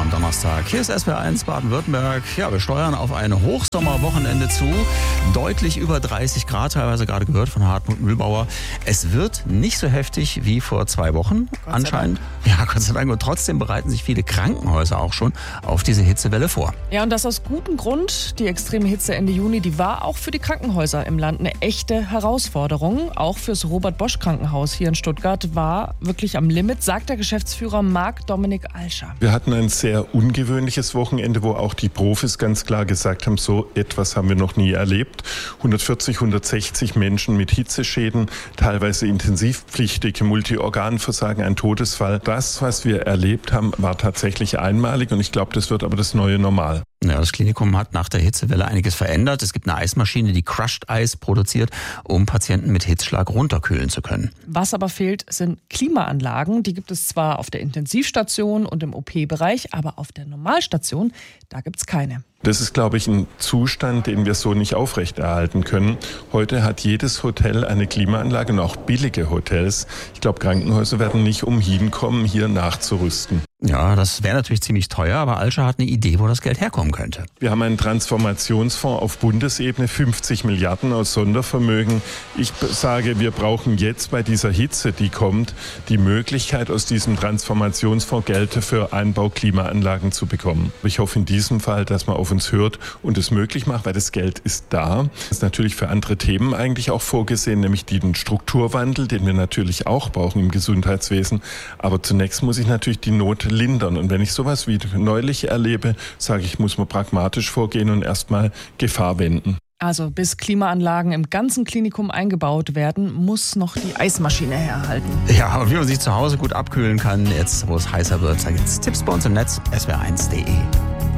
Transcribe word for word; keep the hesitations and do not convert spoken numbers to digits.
am Donnerstag. Hier ist S W R eins Baden-Württemberg. Ja, wir steuern auf ein Hochsommerwochenende zu. Deutlich über dreißig Grad, teilweise gerade gehört von Hartmut Mühlbauer. Es wird nicht so heftig wie vor zwei Wochen anscheinend. Ja, Gott sei Dank. Und trotzdem bereiten sich viele Krankenhäuser auch schon auf diese Hitzewelle vor. Ja, und das aus gutem Grund. Die extreme Hitze Ende Juni, die war auch für die Krankenhäuser im Land eine echte Herausforderung. Auch fürs Robert-Bosch-Krankenhaus hier in Stuttgart war wirklich am Limit, sagt der Geschäftsführer Marc-Dominik Alscher. Wir hatten ein sehr ungewöhnliches Wochenende, wo auch die Profis ganz klar gesagt haben, so etwas haben wir noch nie erlebt. hundertvierzig, hundertsechzig Menschen mit Hitzeschäden, teilweise intensivpflichtige Multiorganversagen, ein Todesfall. Das, was wir erlebt haben, war tatsächlich einmalig und ich glaube, das wird aber das neue Normal. Ja, das Klinikum hat nach der Hitzewelle einiges verändert. Es gibt eine Eismaschine, die Crushed Eis produziert, um Patienten mit Hitzschlag runterkühlen zu können. Was aber fehlt, sind Klimaanlagen. Die gibt es zwar auf der Intensivstation und im O P-Bereich, aber auf der Normalstation, da gibt es keine. Das ist, glaube ich, ein Zustand, den wir so nicht aufrechterhalten können. Heute hat jedes Hotel eine Klimaanlage und auch billige Hotels. Ich glaube, Krankenhäuser werden nicht umhin kommen, hier nachzurüsten. Ja, das wäre natürlich ziemlich teuer, aber Alscher hat eine Idee, wo das Geld herkommen könnte. Wir haben einen Transformationsfonds auf Bundesebene, fünfzig Milliarden aus Sondervermögen. Ich sage, wir brauchen jetzt bei dieser Hitze, die kommt, die Möglichkeit, aus diesem Transformationsfonds Geld für Einbau Klimaanlagen zu bekommen. Ich hoffe in diesem Fall, dass man auf uns hört und es möglich macht, weil das Geld ist da. Das ist natürlich für andere Themen eigentlich auch vorgesehen, nämlich den Strukturwandel, den wir natürlich auch brauchen im Gesundheitswesen. Aber zunächst muss ich natürlich die Not lindern. Und wenn ich sowas wie neulich erlebe, sage ich, muss man pragmatisch vorgehen und erstmal Gefahr wenden. Also bis Klimaanlagen im ganzen Klinikum eingebaut werden, muss noch die Eismaschine herhalten. Ja, und wie man sich zu Hause gut abkühlen kann, jetzt wo es heißer wird, da gibt es Tipps bei uns im Netz, S W R eins punkt de.